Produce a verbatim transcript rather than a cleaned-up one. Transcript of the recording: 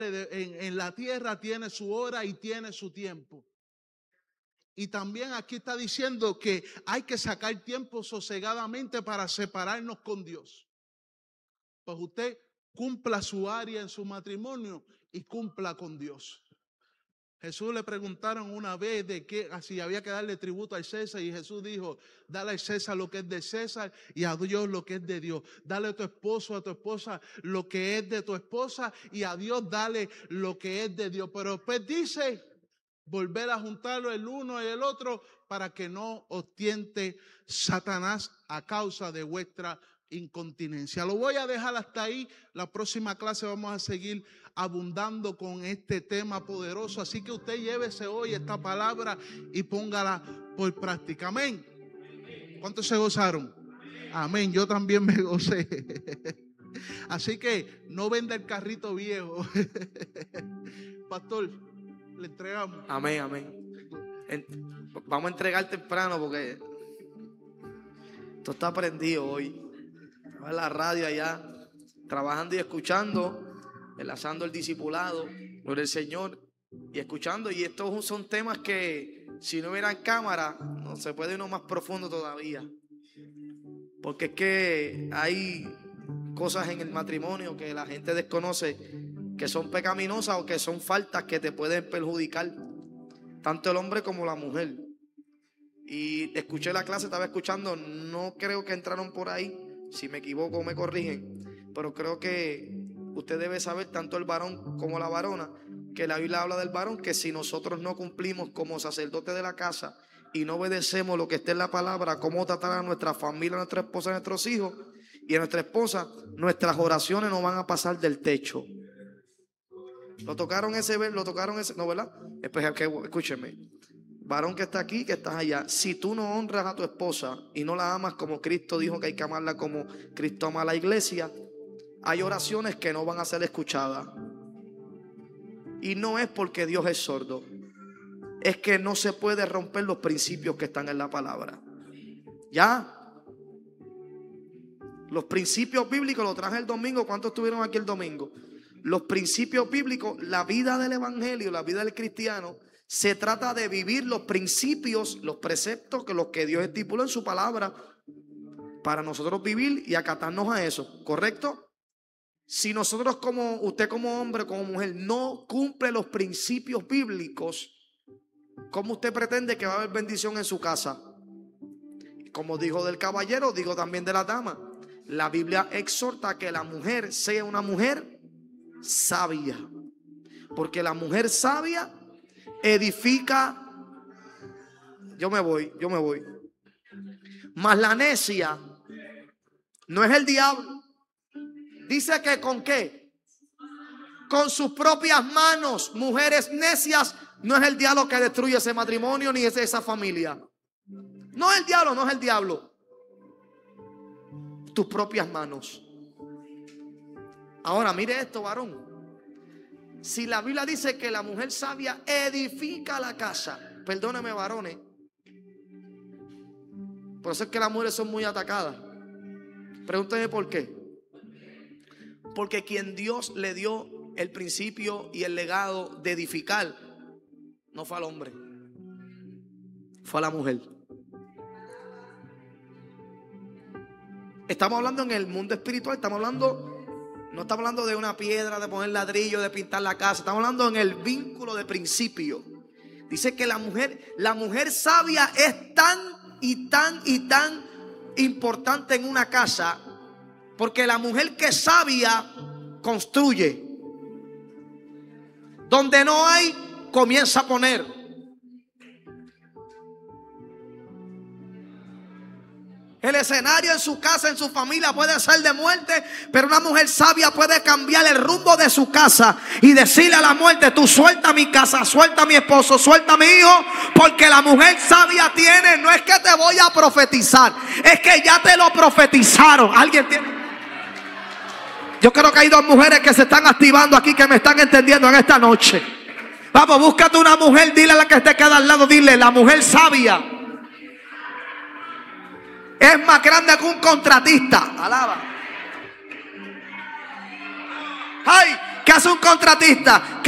en, en la tierra tiene su hora y tiene su tiempo. Y también aquí está diciendo que hay que sacar tiempo sosegadamente para separarnos con Dios. Pues usted cumpla su área en su matrimonio y cumpla con Dios. Jesús le preguntaron una vez de que si había que darle tributo al César, y Jesús dijo: dale al César lo que es de César y a Dios lo que es de Dios. Dale a tu esposo, a tu esposa lo que es de tu esposa, y a Dios dale lo que es de Dios. Pero después dice: volver a juntarlo el uno y el otro para que no os tiente Satanás a causa de vuestra incontinencia. Lo voy a dejar hasta ahí. La próxima clase vamos a seguir abundando con este tema poderoso. Así que usted llévese hoy esta palabra y póngala por práctica. Amén. ¿Cuántos se gozaron? Amén. Yo también me gocé. Así que no venda el carrito viejo. Pastor, le entregamos. Amén, amén. En, vamos a entregar temprano porque esto está prendido hoy. En la radio allá, trabajando y escuchando, enlazando el discipulado por el Señor y escuchando. Y estos son temas que si no hubieran cámara, no se puede uno más profundo todavía. Porque es que hay cosas en el matrimonio que la gente desconoce, que son pecaminosas o que son faltas que te pueden perjudicar, tanto el hombre como la mujer. Y escuché la clase, estaba escuchando, no creo que entraron por ahí. Si me equivoco me corrigen, pero creo que usted debe saber, tanto el varón como la varona, que la Biblia habla del varón, que si nosotros no cumplimos como sacerdote de la casa y no obedecemos lo que está en la palabra, cómo tratar a nuestra familia, a nuestra esposa, a nuestros hijos y a nuestra esposa, nuestras oraciones no van a pasar del techo. Lo tocaron ese, lo tocaron ese, no, ¿verdad? Escúcheme, varón que está aquí, que estás allá, si tú no honras a tu esposa y no la amas como Cristo dijo que hay que amarla, como Cristo ama a la iglesia, hay oraciones que no van a ser escuchadas. Y no es porque Dios es sordo, es que no se puede romper los principios que están en la palabra. ¿Ya? Los principios bíblicos, lo traje el domingo. ¿Cuántos estuvieron aquí el domingo? Los principios bíblicos, la vida del evangelio, la vida del cristiano, se trata de vivir los principios, los preceptos que los que Dios estipuló en su palabra para nosotros vivir y acatarnos a eso, ¿correcto? Si nosotros, como usted como hombre, como mujer, no cumple los principios bíblicos, ¿cómo usted pretende que va a haber bendición en su casa? Como dijo del caballero, digo también de la dama. La Biblia exhorta a que la mujer sea una mujer sabia, porque la mujer sabia edifica. Yo me voy, yo me voy. Mas la necia no es el diablo. Dice que con qué, con sus propias manos. Mujeres necias, no es el diablo que destruye ese matrimonio ni es esa familia. No es el diablo, no es el diablo. Tus propias manos. Ahora mire esto, varón. Si la Biblia dice que la mujer sabia edifica la casa, perdóneme, varones, por eso es que las mujeres son muy atacadas. Pregúnteme por qué. Porque quien Dios le dio el principio y el legado de edificar no fue al hombre, fue a la mujer. Estamos hablando en el mundo espiritual, estamos hablando, no estamos hablando de una piedra, de poner ladrillo, de pintar la casa. Estamos hablando en el vínculo de principio. Dice que la mujer, la mujer sabia es tan y tan y tan importante en una casa, porque la mujer que es sabia construye. Donde no hay, comienza a poner. El escenario en su casa, en su familia puede ser de muerte, pero una mujer sabia puede cambiar el rumbo de su casa y decirle a la muerte: tú suelta mi casa, suelta a mi esposo, suelta a mi hijo, porque la mujer sabia tiene, no es que te voy a profetizar, es que ya te lo profetizaron. ¿Alguien tiene? Yo creo que hay dos mujeres que se están activando aquí, que me están entendiendo en esta noche. Vamos, búscate una mujer, dile a la que te queda al lado, dile: la mujer sabia es más grande que un contratista. Alaba. Ay, ¿Qué hace un contratista?